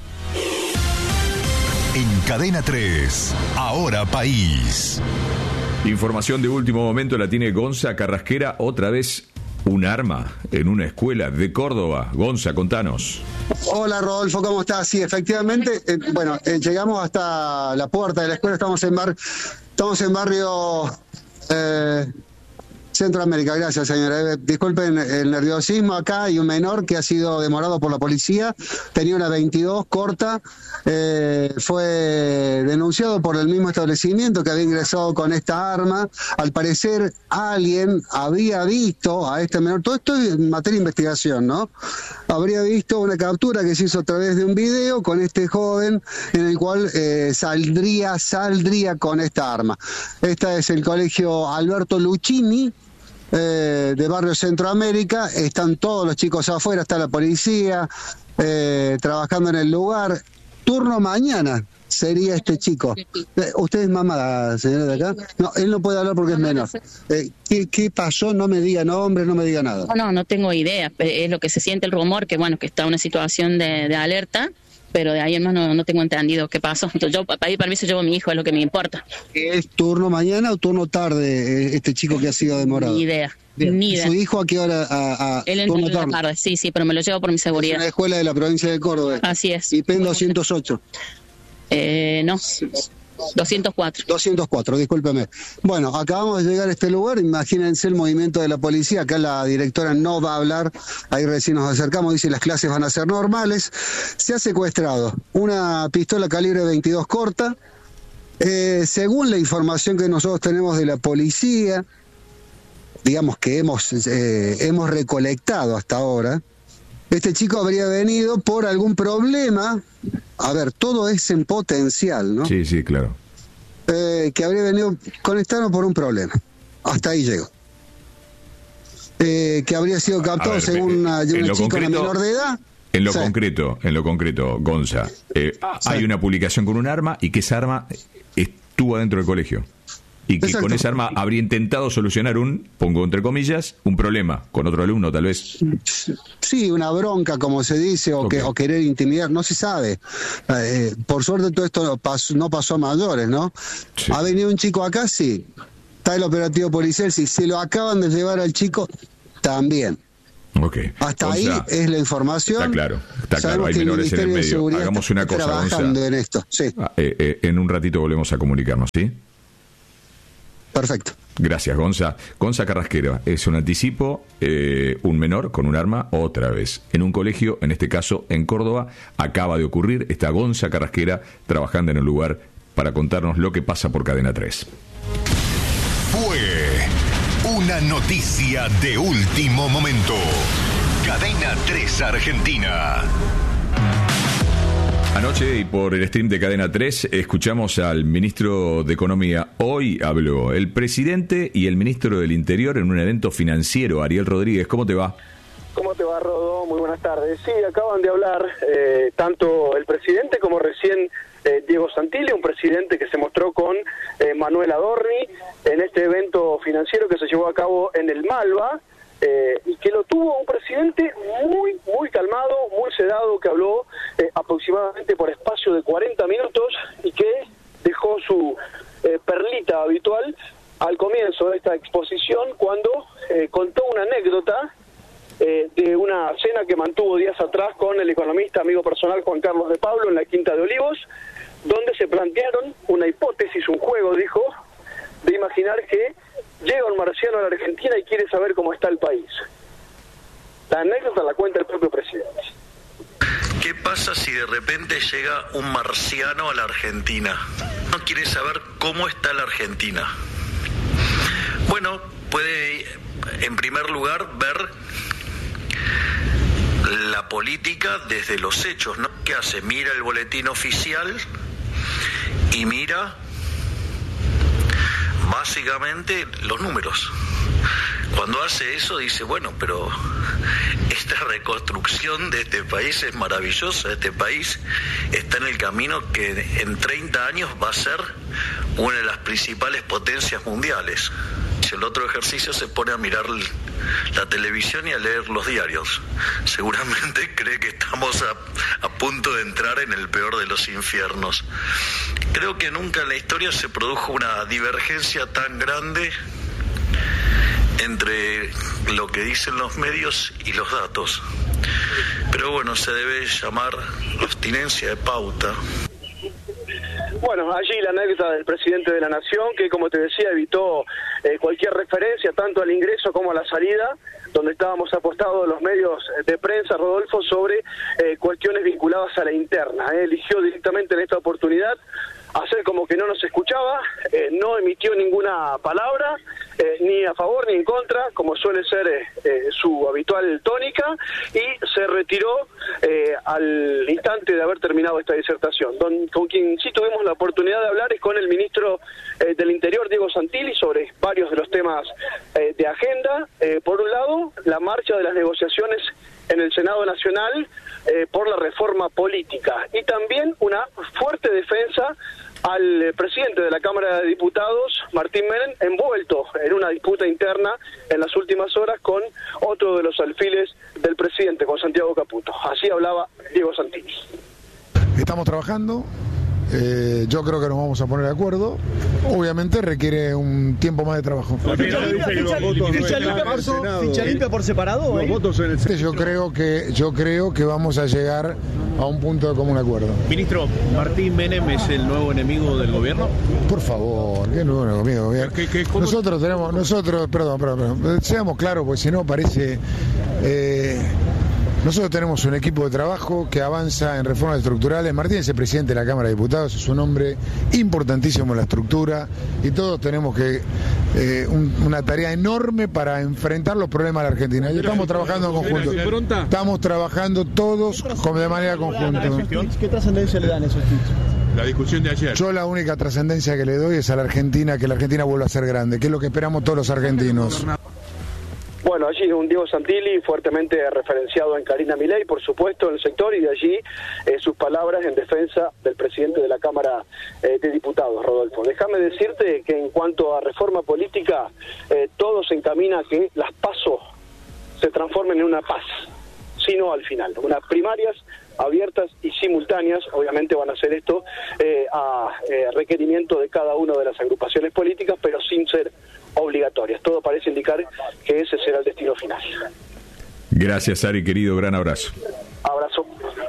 En Cadena 3, Ahora País. Información de último momento la tiene Gonza Carrasquera. Otra vez un arma en una escuela de Córdoba. Gonza, contanos. Hola, Rodolfo, ¿cómo estás? Sí, efectivamente, llegamos hasta la puerta de la escuela. Estamos en barrio Centroamérica, gracias señora. Disculpen el nerviosismo, acá hay un menor que ha sido demorado por la policía, tenía una 22 corta, fue denunciado por el mismo establecimiento que había ingresado con esta arma. Al parecer alguien había visto a este menor, todo esto es en materia de investigación, ¿no? Habría visto una captura que se hizo a través de un video con este joven en el cual saldría con esta arma. Este es el colegio Alberto Lucchini, de Barrio Centroamérica. Están todos los chicos afuera, está la policía trabajando en el lugar. Turno mañana sería este chico. ¿Usted es mamá, señora de acá? No, él no puede hablar porque es menor. ¿Qué pasó? No me diga nombre, no me diga nada. No tengo idea. Es lo que se siente el rumor, que bueno, que está en una situación de alerta, pero de ahí en más no tengo entendido qué pasó. Entonces, yo para ir permiso llevo a mi hijo, es lo que me importa. ¿Es turno mañana o turno tarde este chico que ha sido demorado? Ni idea. Bien. Ni idea. ¿Su hijo a qué hora? Él entró en la tarde, sí, pero me lo llevo por mi seguridad. Es una escuela de la provincia de Córdoba. Así es. IPEN 208. No, 204. 204, discúlpeme. Bueno, acabamos de llegar a este lugar, imagínense el movimiento de la policía. Acá la directora no va a hablar, ahí recién nos acercamos, dice las clases van a ser normales. Se ha secuestrado una pistola calibre 22 corta. Según la información que nosotros tenemos de la policía, digamos que hemos recolectado hasta ahora, este chico habría venido por algún problema. A ver, todo es en potencial, ¿no? Sí, claro. Que habría venido conectado por un problema. Hasta ahí llegó. Que habría sido captado según una chica, una menor de edad. En lo concreto, Gonza, hay una publicación con un arma y que esa arma estuvo adentro del colegio. Y que con esa arma habría intentado solucionar pongo entre comillas, un problema con otro alumno, tal vez. Sí, una bronca, como se dice, o querer intimidar, no se sabe. Por suerte todo esto no pasó a mayores, ¿no? Sí. ¿Ha venido un chico acá? Sí. Está el operativo policial, sí. Se lo acaban de llevar al chico, también. Hasta ahí es la información. Está claro, hay menores en el medio. Hagamos una cosa, trabajando Gonza. En esto, sí. En un ratito volvemos a comunicarnos, ¿sí? Perfecto. Gracias, Gonza. Gonza Carrasquera, es un anticipo, un menor con un arma, otra vez. En un colegio, en este caso en Córdoba, acaba de ocurrir. Está Gonza Carrasquera trabajando en el lugar para contarnos lo que pasa por Cadena 3. Fue una noticia de último momento. Cadena 3 Argentina. Anoche y por el stream de Cadena 3 escuchamos al ministro de Economía. Hoy habló el presidente y el ministro del Interior en un evento financiero. Ariel Rodríguez, ¿cómo te va? ¿Cómo te va, Rodo? Muy buenas tardes. Sí, acaban de hablar tanto el presidente como recién Diego Santilli, un presidente que se mostró con Manuel Adorni en este evento financiero que se llevó a cabo en el Malva. Y que lo tuvo un presidente muy calmado, muy sedado, que habló aproximadamente por espacio de 40 minutos y que dejó su perlita habitual al comienzo de esta exposición cuando contó una anécdota de una cena que mantuvo días atrás con el economista amigo personal Juan Carlos de Pablo en la Quinta de Olivos, donde se plantearon una hipótesis, un juego, dijo, de imaginar que llega un marciano a la Argentina y quiere saber cómo está el país. La anécdota la cuenta el propio presidente. ¿Qué pasa si de repente llega un marciano a la Argentina? No quiere saber cómo está la Argentina. Bueno, puede en primer lugar ver la política desde los hechos, ¿no? ¿Qué hace? Mira el boletín oficial y mira básicamente los números. Cuando hace eso dice, bueno, pero esta reconstrucción de este país es maravillosa. Este país está en el camino que en 30 años va a ser una de las principales potencias mundiales. El otro ejercicio se pone a mirar la televisión y a leer los diarios. Seguramente cree que estamos a punto de entrar en el peor de los infiernos. Creo que nunca en la historia se produjo una divergencia tan grande entre lo que dicen los medios y los datos. Pero bueno, se debe llamar abstinencia de pauta. Bueno, allí la anécdota del presidente de la Nación, que como te decía, evitó cualquier referencia, tanto al ingreso como a la salida, donde estábamos apostados los medios de prensa, Rodolfo, sobre cuestiones vinculadas a la interna. Eligió directamente en esta oportunidad hacer como que no nos escuchaba, no emitió ninguna palabra, ni a favor ni en contra, como suele ser su habitual tónica, y se retiró al instante de haber terminado esta disertación. Con quien sí tuvimos la oportunidad de hablar es con el ministro del Interior, Diego Santilli, sobre varios de los temas de agenda. Por un lado, la marcha de las negociaciones en el Senado Nacional por la reforma política, y también una fuerte defensa al presidente de la Cámara de Diputados, Martín Menem, envuelto en una disputa interna en las últimas horas con otro de los alfiles del presidente, con Santiago Caputo. Así hablaba Diego Santilli. Estamos trabajando. Yo creo que nos vamos a poner de acuerdo. Obviamente requiere un tiempo más de trabajo. ¿Ficha limpia por separado? Yo creo que vamos a llegar a un punto de común acuerdo. Ministro, ¿Martín Menem es el nuevo enemigo del gobierno? Por favor, ¿qué nuevo enemigo? Perdón, seamos claros, porque si no parece... Nosotros tenemos un equipo de trabajo que avanza en reformas estructurales. Martín es el presidente de la Cámara de Diputados, es un hombre importantísimo en la estructura, y todos tenemos que una tarea enorme para enfrentar los problemas de la Argentina. Y estamos trabajando en conjunto. Estamos trabajando todos de manera conjunta. ¿Qué trascendencia le dan esos tips? La discusión de ayer. Yo la única trascendencia que le doy es a la Argentina, que la Argentina vuelva a ser grande, que es lo que esperamos todos los argentinos. Bueno, allí un Diego Santilli fuertemente referenciado en Karina Milei, por supuesto, en el sector, y de allí sus palabras en defensa del presidente de la Cámara de Diputados, Rodolfo. Déjame decirte que en cuanto a reforma política, todo se encamina a que las PASO se transformen en una paz, sino al final. Unas primarias abiertas y simultáneas, obviamente van a hacer esto a requerimiento de cada una de las agrupaciones políticas, pero sin ser obligatorias. Todo parece indicar que ese será el destino final. Gracias, Ari, querido, gran abrazo. Abrazo.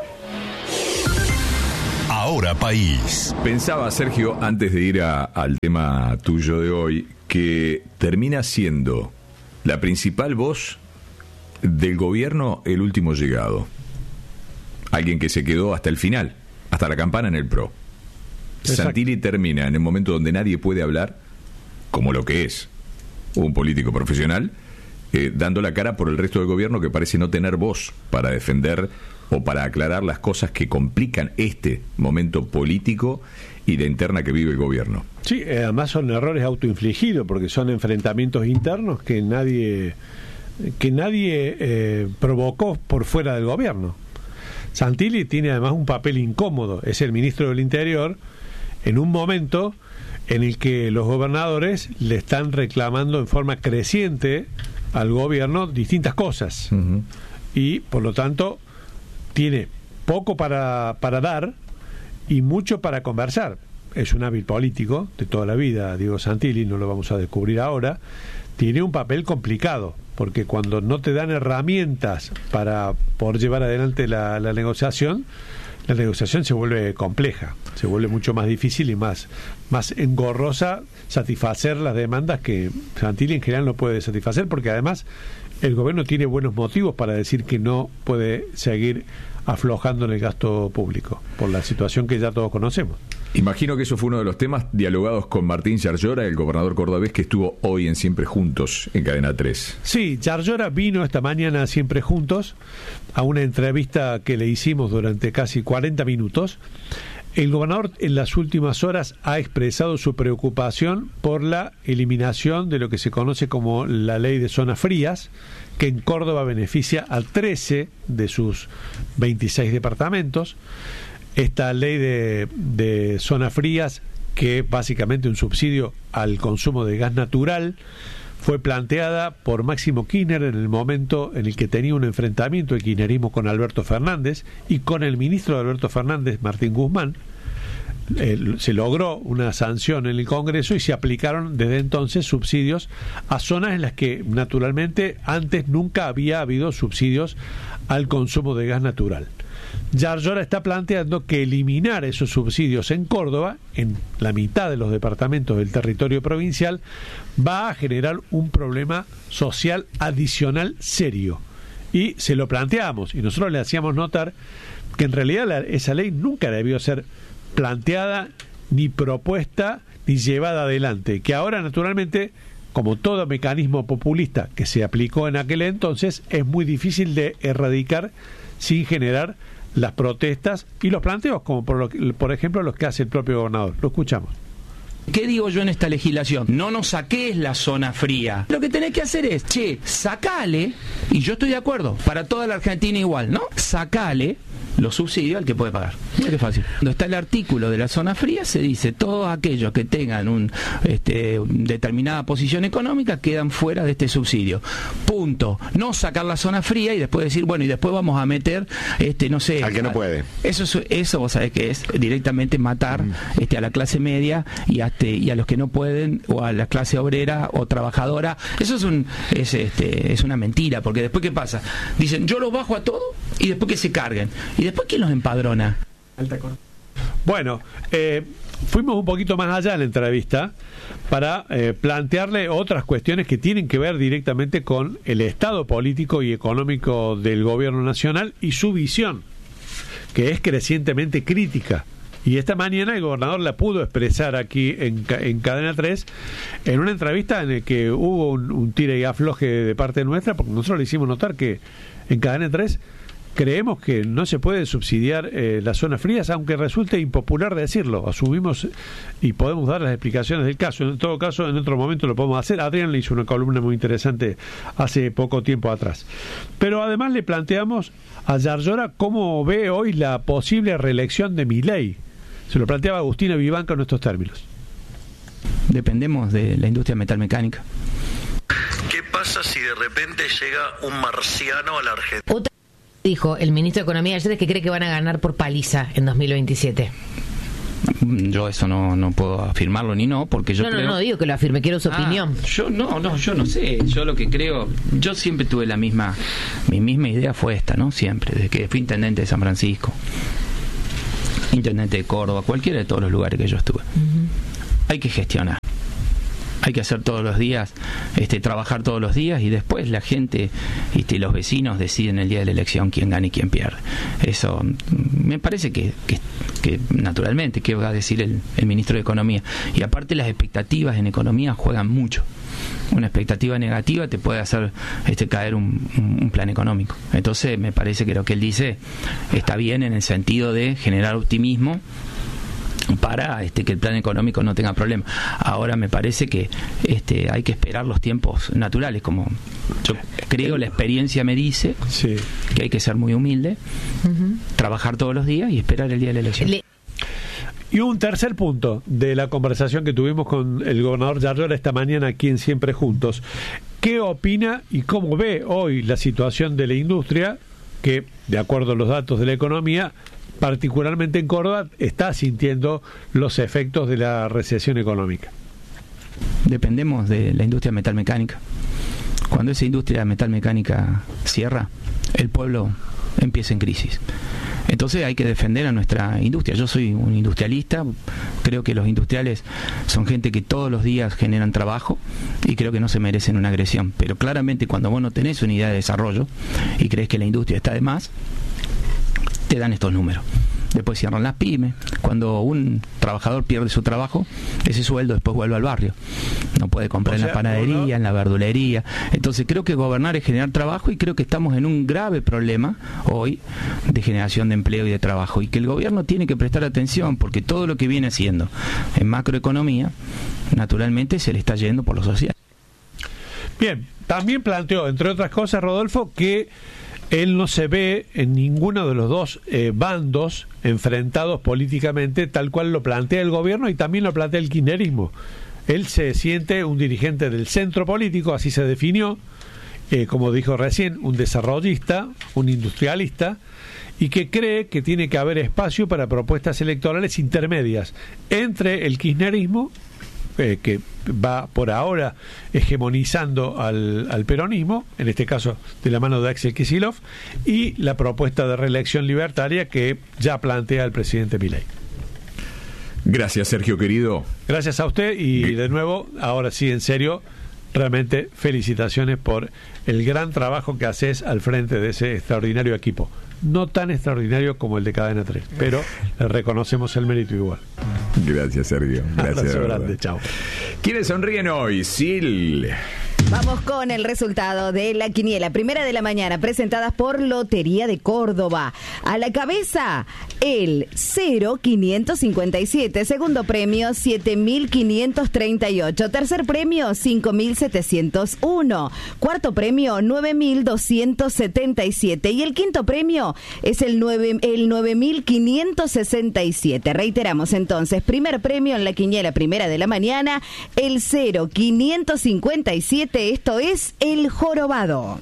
Ahora País. Pensaba, Sergio, antes de ir al tema tuyo de hoy, que termina siendo la principal voz del gobierno el último llegado. Alguien que se quedó hasta el final, hasta la campana en el PRO. Exacto. Santilli termina en el momento donde nadie puede hablar, como lo que es un político profesional, dando la cara por el resto del gobierno, que parece no tener voz para defender o para aclarar las cosas que complican este momento político y de interna que vive el gobierno. Sí, además son errores autoinfligidos, porque son enfrentamientos internos que nadie provocó por fuera del gobierno. Santilli tiene además un papel incómodo, es el ministro del Interior en un momento en el que los gobernadores le están reclamando en forma creciente al gobierno distintas cosas. Uh-huh. Y por lo tanto tiene poco para dar y mucho para conversar. Es un hábil político de toda la vida, Diego Santilli, no lo vamos a descubrir ahora. Tiene un papel complicado, porque cuando no te dan herramientas para poder llevar adelante la negociación se vuelve compleja, se vuelve mucho más difícil y más engorrosa satisfacer las demandas que Santilli en general no puede satisfacer, porque además el gobierno tiene buenos motivos para decir que no puede seguir aflojando en el gasto público por la situación que ya todos conocemos. Imagino que eso fue uno de los temas dialogados con Martín Yarlora, el gobernador cordobés, que estuvo hoy en Siempre Juntos en Cadena 3. Sí, Yarlora vino esta mañana a Siempre Juntos a una entrevista que le hicimos durante casi 40 minutos. El gobernador en las últimas horas ha expresado su preocupación por la eliminación de lo que se conoce como la ley de zonas frías, que en Córdoba beneficia a 13 de sus 26 departamentos. Esta ley de zonas frías, que básicamente un subsidio al consumo de gas natural, fue planteada por Máximo Kirchner en el momento en el que tenía un enfrentamiento de kirchnerismo con Alberto Fernández y con el ministro de Alberto Fernández, Martín Guzmán. Se logró una sanción en el Congreso y se aplicaron desde entonces subsidios a zonas en las que naturalmente antes nunca había habido subsidios al consumo de gas natural. Yarlora está planteando que eliminar esos subsidios en Córdoba, en la mitad de los departamentos del territorio provincial, va a generar un problema social adicional serio. Y se lo planteamos, y nosotros le hacíamos notar que en realidad esa ley nunca debió ser planteada, ni propuesta, ni llevada adelante, que ahora naturalmente, como todo mecanismo populista que se aplicó en aquel entonces, es muy difícil de erradicar sin generar las protestas y los planteos, como por ejemplo los que hace el propio gobernador. Lo escuchamos. ¿Qué digo yo en esta legislación? No nos saques la zona fría. Lo que tenés que hacer es, sacale, y yo estoy de acuerdo, para toda la Argentina igual, ¿no? Sacale los subsidios al que puede pagar. Mira qué fácil. Cuando está el artículo de la zona fría, se dice, todos aquellos que tengan determinada posición económica quedan fuera de este subsidio. Punto. No sacar la zona fría y después decir, bueno, y después vamos a meter, no sé... Al que no puede. Eso vos sabés que es directamente matar a la clase media y a los que no pueden, o a la clase obrera o trabajadora. Eso es una mentira, porque después ¿qué pasa? Dicen, yo los bajo a todos y después que se carguen. ¿Y después quién los empadrona? Bueno, fuimos un poquito más allá en la entrevista para plantearle otras cuestiones que tienen que ver directamente con el estado político y económico del gobierno nacional y su visión, que es crecientemente crítica. Y esta mañana el gobernador la pudo expresar aquí en Cadena 3 en una entrevista en la que hubo un tire y afloje de parte nuestra, porque nosotros le hicimos notar que en Cadena 3 creemos que no se puede subsidiar las zonas frías, aunque resulte impopular decirlo. Asumimos y podemos dar las explicaciones del caso. En todo caso, en otro momento lo podemos hacer. Adrián le hizo una columna muy interesante hace poco tiempo atrás. Pero además le planteamos a Yarlora cómo ve hoy la posible reelección de Milei. Se lo planteaba Agustina Vivanco en estos términos. Dependemos de la industria metalmecánica. ¿Qué pasa si de repente llega un marciano a la Argentina? Dijo el ministro de Economía ayer que cree que van a ganar por paliza en 2027. Yo eso no puedo afirmarlo ni no, porque yo creo... No digo que lo afirme, quiero su opinión. Yo no sé, yo lo que creo, yo siempre tuve mi misma idea fue esta, ¿no? Siempre, desde que fui intendente de San Francisco, intendente de Córdoba, cualquiera de todos los lugares que yo estuve. Hay que gestionar. Hay que hacer todos los días, trabajar todos los días, y después la gente y los vecinos deciden el día de la elección quién gana y quién pierde. Eso me parece que naturalmente, ¿qué va a decir el ministro de Economía? Y aparte las expectativas en economía juegan mucho. Una expectativa negativa te puede hacer caer un plan económico. Entonces me parece que lo que él dice está bien en el sentido de generar optimismo para que el plan económico no tenga problema. Ahora me parece que hay que esperar los tiempos naturales, como yo creo la experiencia me dice, que hay que ser muy humilde, trabajar todos los días y esperar el día de la elección. Y un tercer punto de la conversación que tuvimos con el gobernador Yarlora esta mañana aquí en Siempre Juntos. ¿Qué opina y cómo ve hoy la situación de la industria que, de acuerdo a los datos de la economía, particularmente en Córdoba, está sintiendo los efectos de la recesión económica? Dependemos de la industria metalmecánica. Cuando esa industria metalmecánica cierra, el pueblo empieza en crisis. Entonces hay que defender a nuestra industria. Yo soy un industrialista, creo que los industriales son gente que todos los días generan trabajo y creo que no se merecen una agresión. Pero claramente cuando vos no tenés una idea de desarrollo y crees que la industria está de más, te dan estos números. Después cierran las pymes. Cuando un trabajador pierde su trabajo, ese sueldo después vuelve al barrio. No puede comprar en la panadería, en la verdulería. Entonces creo que gobernar es generar trabajo, y creo que estamos en un grave problema hoy de generación de empleo y de trabajo, y que el gobierno tiene que prestar atención, porque todo lo que viene haciendo en macroeconomía naturalmente se le está yendo por lo social. Bien, también planteó, entre otras cosas, Rodolfo, que él no se ve en ninguno de los dos bandos enfrentados políticamente, tal cual lo plantea el gobierno y también lo plantea el kirchnerismo. Él se siente un dirigente del centro político, así se definió, como dijo recién, un desarrollista, un industrialista, y que cree que tiene que haber espacio para propuestas electorales intermedias entre el kirchnerismo que va por ahora hegemonizando al peronismo, en este caso de la mano de Axel Kicillof, y la propuesta de reelección libertaria que ya plantea el presidente Milei. Gracias, Sergio, querido. Gracias a usted y de nuevo, ahora sí, en serio, realmente felicitaciones por el gran trabajo que haces al frente de ese extraordinario equipo. No tan extraordinario como el de Cadena 3, pero le reconocemos el mérito igual. Gracias, Sergio. Gracias. Abrazo grande, chao. ¿Quiénes sonríen hoy? Sil. Vamos con el resultado de la quiniela primera de la mañana, presentadas por Lotería de Córdoba. A la cabeza, el 0557. Segundo premio, 7538. Tercer premio, 5701. Cuarto premio, 9277. Y el quinto premio es el 9567. Reiteramos entonces, primer premio en la quiniela primera de la mañana, el 0557. Esto es El Jorobado.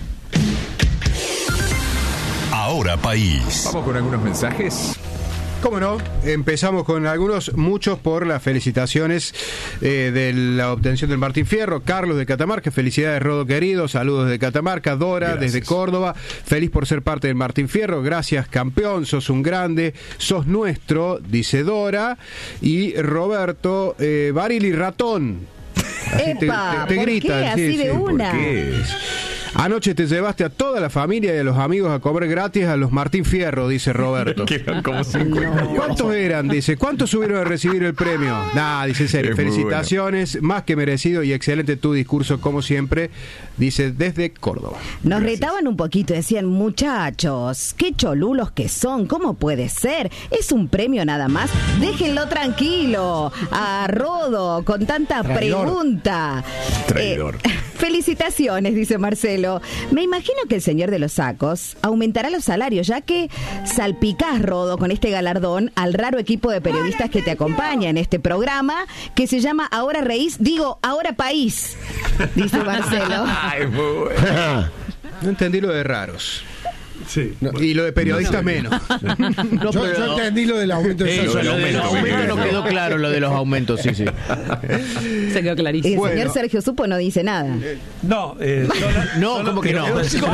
Ahora País. Vamos con algunos mensajes. ¿Cómo no? Empezamos con algunos, muchos por las felicitaciones de la obtención del Martín Fierro. Carlos de Catamarca, felicidades, Rodo querido, saludos de Catamarca. Dora, gracias. Desde Córdoba, feliz por ser parte del Martín Fierro, gracias campeón, sos un grande, sos nuestro, dice Dora. Y Roberto, Barili Ratón. ¡Epa! Te ¿Por gritan, qué? Así de una. ¿Por qué? Anoche te llevaste a toda la familia y a los amigos a comer gratis a los Martín Fierro, dice Roberto. Quedan como 50. No. ¿Cuántos eran? Dice. ¿Cuántos subieron a recibir el premio? Nah, dice en serio. Es felicitaciones, bueno. Más que merecido y excelente tu discurso, como siempre, dice desde Córdoba. Nos retaban un poquito, decían, muchachos, qué cholulos que son, ¿cómo puede ser? Es un premio nada más. Déjenlo tranquilo a Rodo con tanta pregunta. Traidor. Felicitaciones, dice Marcelo. Me imagino que el señor de los sacos aumentará los salarios, ya que salpicás, Rodo, con este galardón al raro equipo de periodistas que te acompaña en este programa, que se llama Ahora Reís, Ahora País, dice Marcelo. Ay, muy bueno. No entendí lo de raros. Sí. No, y lo de periodistas menos. No, yo entendí lo del aumento de eso, lo de los aumentos no quedó claro, lo de los aumentos, sí. Se quedó clarísimo. El señor Sergio Supo no dice nada. No, no, ¿cómo que no?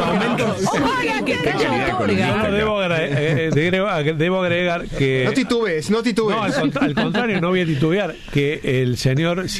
Debo agregar que... No titubees. No, al contrario, no voy a titubear, que el señor